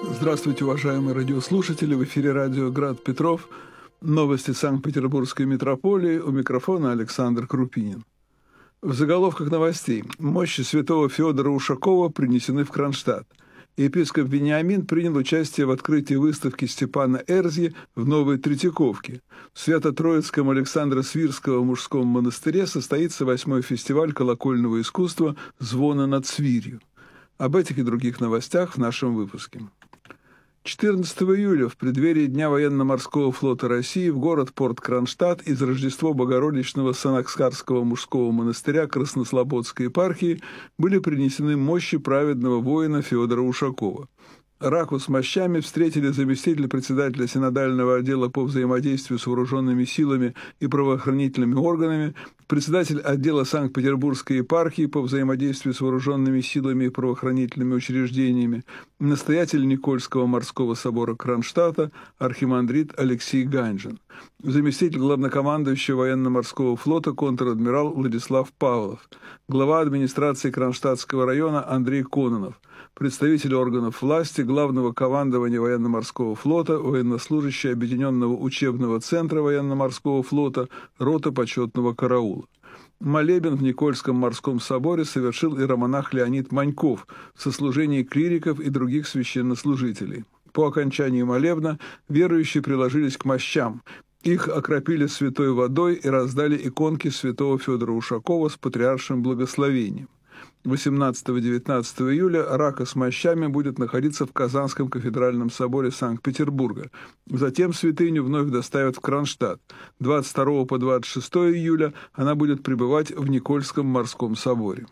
Здравствуйте, уважаемые радиослушатели. В эфире радио «Град Петров». Новости Санкт-Петербургской метрополии. У микрофона Александр Крупинин. В заголовках новостей. Мощи святого Феодора Ушакова принесены в Кронштадт. Епископ Вениамин принял участие в открытии выставки Степана Эрзьи в Новой Третьяковке. В Свято-Троицком Александро-Свирского мужском монастыре состоится 8-й фестиваль колокольного искусства «Звоны над свирью». Об этих и других новостях в нашем выпуске. 14 июля в преддверии Дня военно-морского флота России в город-порт Кронштадт из Рождества Богородичного Санакскарского мужского монастыря Краснослободской епархии были принесены мощи праведного воина Феодора Ушакова. Раку с мощами встретили заместитель председателя синодального отдела по взаимодействию с вооруженными силами и правоохранительными органами, председатель отдела Санкт-Петербургской епархии по взаимодействию с вооруженными силами и правоохранительными учреждениями, настоятель Никольского морского собора Кронштадта, архимандрит Алексей Ганжин, заместитель главнокомандующего военно-морского флота контр-адмирал Владислав Павлов, глава администрации Кронштадтского района Андрей Кононов, представитель органов власти, главного командования военно-морского флота, военнослужащий Объединенного учебного центра военно-морского флота, рота почетного караула. Молебен в Никольском морском соборе совершил иеромонах Леонид Маньков в сослужении клириков и других священнослужителей. По окончании молебна верующие приложились к мощам. Их окропили святой водой и раздали иконки святого Федора Ушакова с патриаршим благословением. 18-19 июля рака с мощами будет находиться в Казанском кафедральном соборе Санкт-Петербурга. Затем святыню вновь доставят в Кронштадт. 22 по 26 июля она будет пребывать в Никольском морском соборе.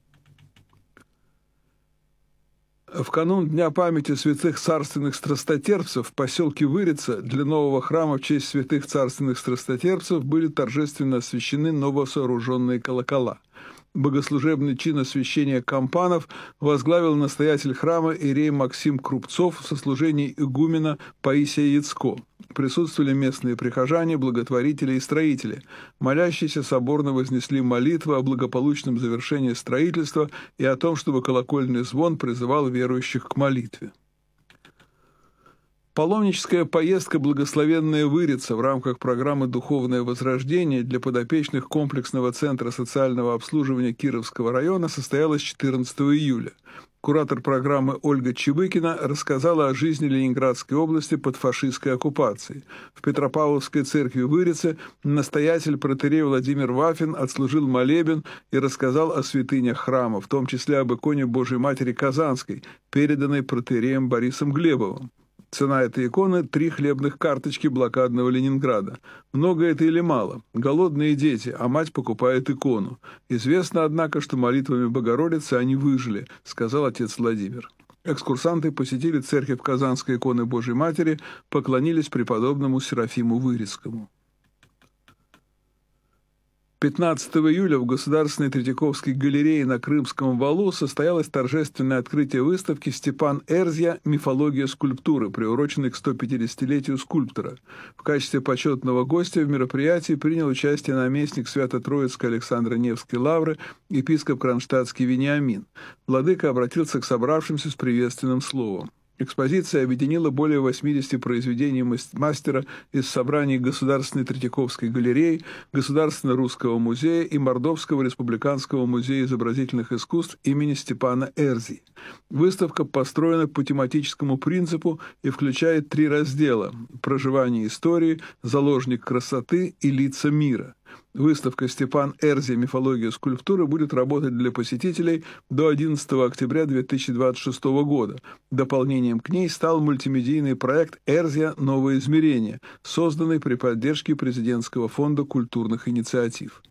В канун Дня памяти святых царственных страстотерпцев в поселке Вырица для нового храма в честь святых царственных страстотерпцев были торжественно освящены новосооруженные колокола. Богослужебный чин освящения кампанов возглавил настоятель храма иерей Максим Крупцов в сослужении игумена Паисия Яцко. Присутствовали местные прихожане, благотворители и строители. Молящиеся соборно вознесли молитвы о благополучном завершении строительства и о том, чтобы колокольный звон призывал верующих к молитве. Паломническая поездка «Благословенная Вырица» в рамках программы «Духовное возрождение» для подопечных комплексного центра социального обслуживания Кировского района состоялась 14 июля. Куратор программы Ольга Чебыкина рассказала о жизни Ленинградской области под фашистской оккупацией. В Петропавловской церкви Вырицы настоятель протоиерей Владимир Вафин отслужил молебен и рассказал о святынях храма, в том числе об иконе Божией Матери Казанской, переданной протоиереем Борисом Глебовым. Цена этой иконы – 3 хлебных карточки блокадного Ленинграда. Много это или мало? Голодные дети, а мать покупает икону. Известно, однако, что молитвами Богородицы они выжили, сказал отец Владимир. Экскурсанты посетили церковь Казанской иконы Божией Матери, поклонились преподобному Серафиму Вырицкому. 15 июля в Государственной Третьяковской галерее на Крымском валу состоялось торжественное открытие выставки «Степан Эрзья. Мифология скульптуры», приуроченной к 150-летию скульптора. В качестве почетного гостя в мероприятии принял участие наместник Свято-Троицкой Александро-Невской лавры, епископ Кронштадтский Вениамин. Владыка обратился к собравшимся с приветственным словом. Экспозиция объединила более 80 произведений мастера из собраний Государственной Третьяковской галереи, Государственного русского музея и Мордовского республиканского музея изобразительных искусств имени Степана Эрзьи. Выставка построена по тематическому принципу и включает 3 раздела – «Проживание истории», «Заложник красоты» и «Лица мира». Выставка «Степан Эрзья. Мифология скульптуры» будет работать для посетителей до 11 октября 2026 года. Дополнением к ней стал мультимедийный проект «Эрзья. Новое измерение», созданный при поддержке Президентского фонда культурных инициатив.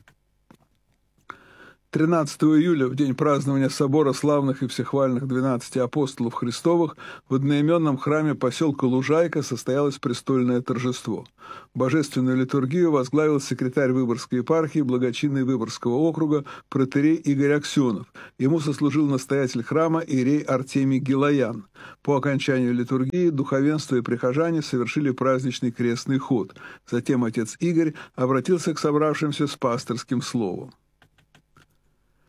13 июля, в день празднования собора славных и всехвальных 12 апостолов Христовых, в одноименном храме поселка Лужайка состоялось престольное торжество. Божественную литургию возглавил секретарь Выборгской епархии благочинный Выборгского округа протоиерей Игорь Аксенов. Ему сослужил настоятель храма иерей Артемий Гилаян. По окончанию литургии духовенство и прихожане совершили праздничный крестный ход. Затем отец Игорь обратился к собравшимся с пасторским словом.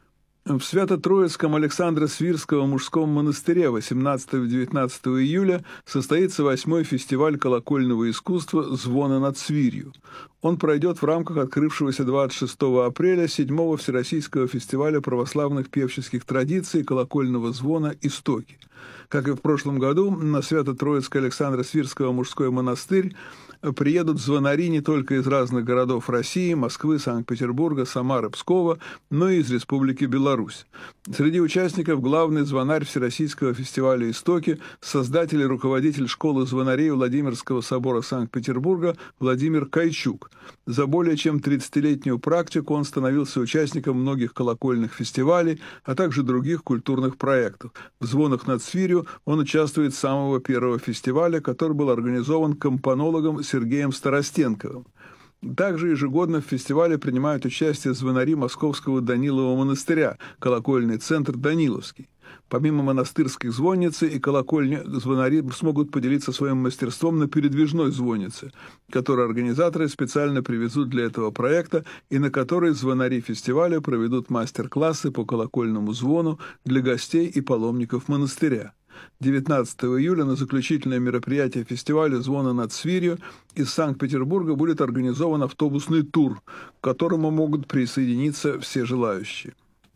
В Свято-Троицком Александро-Свирского мужском монастыре 18-19 июля состоится 8-й фестиваль колокольного искусства «Звоны над Свирью». Он пройдет в рамках открывшегося 26 апреля 7-го Всероссийского фестиваля православных певческих традиций колокольного звона «Истоки». Как и в прошлом году, на Свято-Троицкий Александро-Свирского мужской монастырь приедут звонари не только из разных городов России, Москвы, Санкт-Петербурга, Самары, Пскова, но и из Республики Беларусь. Среди участников главный звонарь Всероссийского фестиваля «Истоки», создатель и руководитель школы звонарей Владимирского собора Санкт-Петербурга Владимир Кайчук. За более чем 30-летнюю практику он становился участником многих колокольных фестивалей, а также других культурных проектов. В «Звонах над Свирью» он участвует с самого первого фестиваля, который был организован компонологом Сергеем Старостенковым. Также ежегодно в фестивале принимают участие звонари Московского Данилова монастыря, колокольный центр Даниловский. Помимо монастырских звонницы и колокольни, звонари смогут поделиться своим мастерством на передвижной звоннице, которую организаторы специально привезут для этого проекта и на которой звонари фестиваля проведут мастер-классы по колокольному звону для гостей и паломников монастыря. 19 июля на заключительное мероприятие фестиваля «Звоны над Свирью» из Санкт-Петербурга будет организован автобусный тур, к которому могут присоединиться все желающие.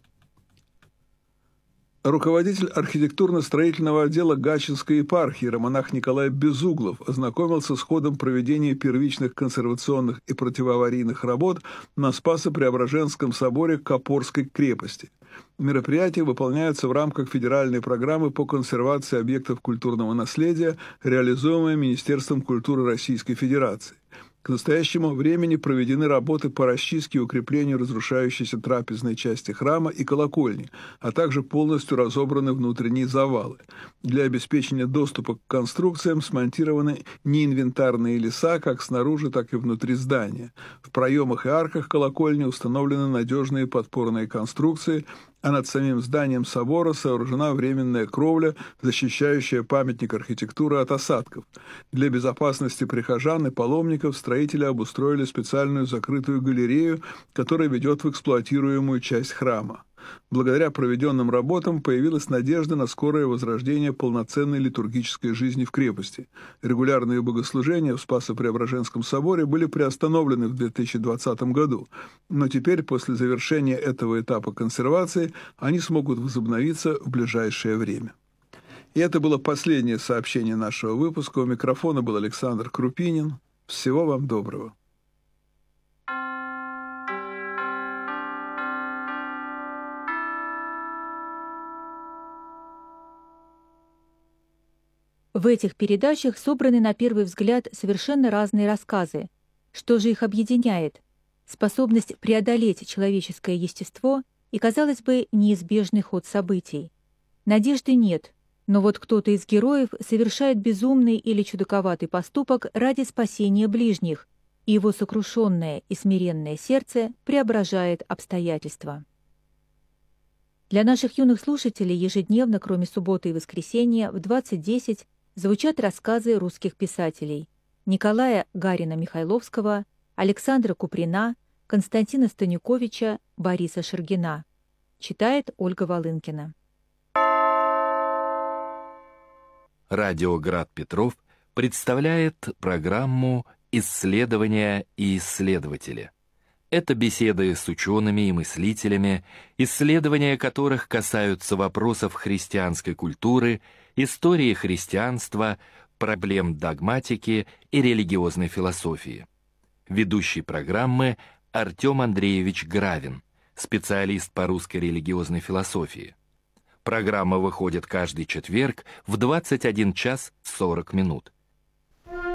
Руководитель архитектурно-строительного отдела Гатчинской епархии романах Николай Безуглов ознакомился с ходом проведения первичных консервационных и противоаварийных работ на Спасо-Преображенском соборе Копорской крепости. Мероприятия выполняются в рамках федеральной программы по консервации объектов культурного наследия, реализуемой Министерством культуры Российской Федерации. К настоящему времени проведены работы по расчистке и укреплению разрушающейся трапезной части храма и колокольни, а также полностью разобраны внутренние завалы. Для обеспечения доступа к конструкциям смонтированы неинвентарные леса как снаружи, так и внутри здания. В проемах и арках колокольни установлены надежные подпорные конструкции, а над самим зданием собора сооружена временная кровля, защищающая памятник архитектуры от осадков. Для безопасности прихожан и паломников строители обустроили специальную закрытую галерею, которая ведет в эксплуатируемую часть храма. Благодаря проведенным работам появилась надежда на скорое возрождение полноценной литургической жизни в крепости. Регулярные богослужения в Спасо-Преображенском соборе были приостановлены в 2020 году, но теперь, после завершения этого этапа консервации, они смогут возобновиться в ближайшее время. И это было последнее сообщение нашего выпуска. У микрофона был Александр Крупинин. Всего вам доброго. В этих передачах собраны на первый взгляд совершенно разные рассказы. Что же их объединяет? Способность преодолеть человеческое естество и, казалось бы, неизбежный ход событий. Надежды нет, но вот кто-то из героев совершает безумный или чудаковатый поступок ради спасения ближних, и его сокрушенное и смиренное сердце преображает обстоятельства. Для наших юных слушателей ежедневно, кроме субботы и воскресенья, в 20:10 звучат рассказы русских писателей Николая Гарина-Михайловского, Александра Куприна, Константина Станюковича, Бориса Шергина. Читает Ольга Волынкина. Радио «Град Петров» представляет программу «Исследования и исследователи». Это беседы с учеными и мыслителями, исследования которых касаются вопросов христианской культуры, истории христианства, проблем догматики и религиозной философии. Ведущий программы Артем Андреевич Гравин, специалист по русской религиозной философии. Программа выходит каждый четверг в 21 час 40 минут.